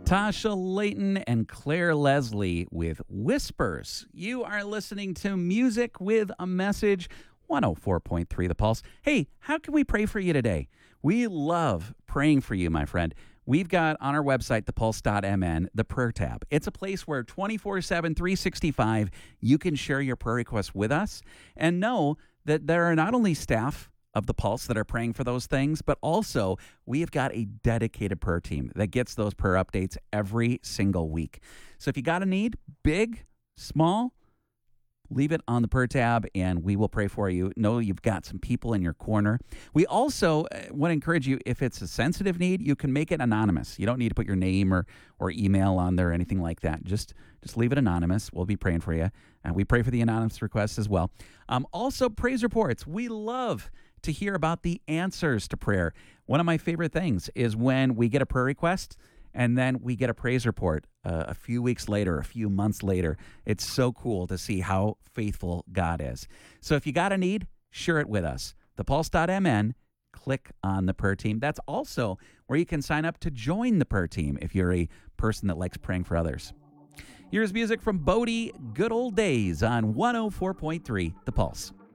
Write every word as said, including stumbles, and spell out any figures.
Tasha Layton and Claire Leslie with Whispers. You are listening to Music with a Message, one oh four point three The Pulse. Hey, how can we pray for you today? We love praying for you, my friend. We've got on our website, the pulse dot m n, the prayer tab. It's a place where twenty-four seven, three sixty-five, you can share your prayer requests with us and know that there are not only staff of the Pulse that are praying for those things, but also we have got a dedicated prayer team that gets those prayer updates every single week. So if you got a need, big, small, leave it on the prayer tab and we will pray for you. Know you've got some people in your corner. We also uh, want to encourage you, if it's a sensitive need, you can make it anonymous. You don't need to put your name or, or email on there or anything like that. Just just leave it anonymous. We'll be praying for you. And we pray for the anonymous requests as well. Um, also, praise reports. We love to hear about the answers to prayer. One of my favorite things is when we get a prayer request and then we get a praise report uh, a few weeks later, a few months later. It's so cool to see how faithful God is. So if you got a need, share it with us. the pulse dot m n, click on the prayer team. That's also where you can sign up to join the prayer team if you're a person that likes praying for others. Here's music from Bodie, Good Old Days on one oh four point three The Pulse.